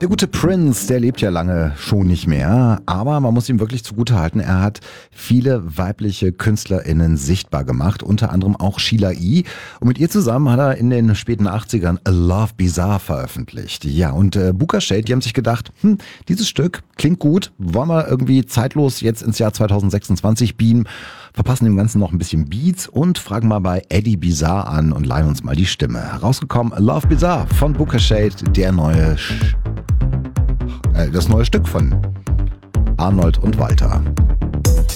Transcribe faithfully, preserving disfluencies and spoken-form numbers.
Der gute Prince, der lebt ja lange schon nicht mehr, aber man muss ihm wirklich zugutehalten, er hat viele weibliche KünstlerInnen sichtbar gemacht, unter anderem auch Sheila E. Und mit ihr zusammen hat er in den späten achtzigern A Love Bizarre veröffentlicht. Ja, und äh, Booka Shade, die haben sich gedacht, hm, dieses Stück klingt gut, wollen wir irgendwie zeitlos jetzt ins Jahr zweitausendsechsundzwanzig beamen, verpassen dem Ganzen noch ein bisschen Beats und fragen mal bei Eddie Bizarre an und leihen uns mal die Stimme. Herausgekommen, A Love Bizarre von Booka Shade, der neue Sch- äh, das neue Stück von Arnold und Walter.